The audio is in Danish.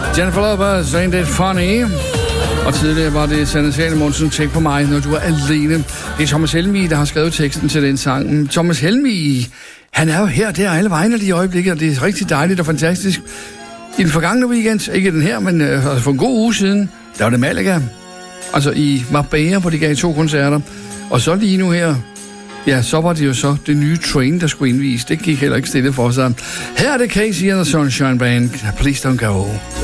Jennifer Lopez, Ain't It Funny? Og tidligere var det Sanne Salomonsen, Tænk på mig, når du er alene. Det er Thomas Helmig, der har skrevet teksten til den sang. Thomas Helmig, han er jo her, der alle vegne lige i øjeblikket, og det er rigtig dejligt og fantastisk. I den forgangne weekend, ikke den her, men for en god uge siden, der var det Malaga. Altså i Marbella, hvor de gav 2 koncerter. Og så lige nu her, ja, så var det jo så det nye Train, der skulle indvise. Det gik heller ikke stille for sig. Her er det Casey and the Sunshine Band. Please don't go.